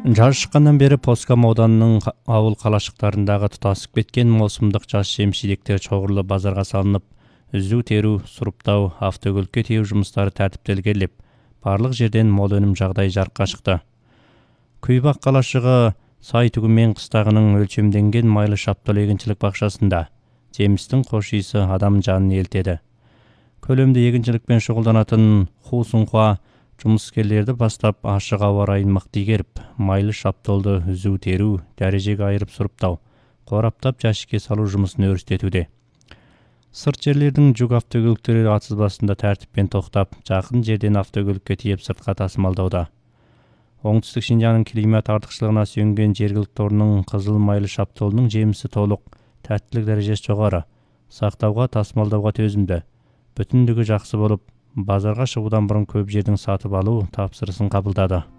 Жаз шыққаннан бері Поскам ауданының ауыл қалашықтарындағы тұтасып кеткен маусымдық жас жеміс-жидектер шоғырлы базарға салынып, үзу, теру, сұрыптау, автокөлікке тиеу жұмыстары тәртіптелгелеп, барлық жерден мол өнім жағдай жарыққа шықты. Күйбақ қалашығы Сайтүгі мен қыстағының өлшемденген майлы шаптал егіншілік бақшасында жемістің хош иісі адам жанын елтеді. Көлемді егіншілікпен шұғылданатын Ху Сунхуа жұмыскерлерді бастап ашық ауа райын мықты игеріп, майлы шапталды үзу, теру, дәрежеге айырып сұрыптау, қораптап жәшікке салу жұмысын өрістетуде. Сырт жерлердің жүк автокөліктері атсыз басында тәртіппен тоқтап, жақын жерден автокөлікке тиеп сыртқа тасымалдауда. Оңтүстік Шинжаңның климат артықшылығына сүйенген жергілікті орынның қызыл майлы шапталының жемісі толық, тәттілік дәрежесі жоғары, сақтауға, тасымалдауға төзімді, бүтіндігі жақсы болып, базарға шығудан бұрын көп жердің сатып алу тапсырысын қабылдады.